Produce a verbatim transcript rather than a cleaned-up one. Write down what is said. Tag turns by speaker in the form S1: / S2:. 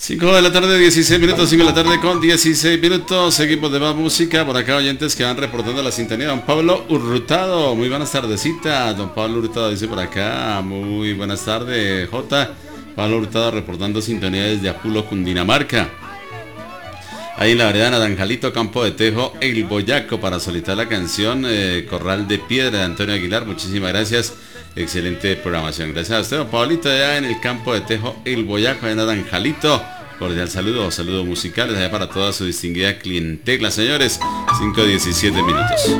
S1: cinco de la tarde, dieciséis minutos, cinco de la tarde con dieciséis minutos. Seguimos de más música. Por acá oyentes que van reportando la sintonía. Don Pablo Hurtado, muy buenas tardecitas. Don Pablo Hurtado dice por acá, muy buenas tardes, J. Pablo Hurtado reportando sintonía desde Apulo, Cundinamarca. Ahí en la vereda Naranjalito, Campo de Tejo, El Boyaco, para solicitar la canción eh, Corral de Piedra de Antonio Aguilar. Muchísimas gracias. Excelente programación. Gracias a usted, don Pablito, allá en el Campo de Tejo, El Boyaco, en Naranjalito. Cordial saludo, saludos musicales allá para toda su distinguida clientela, señores. cinco diecisiete minutos.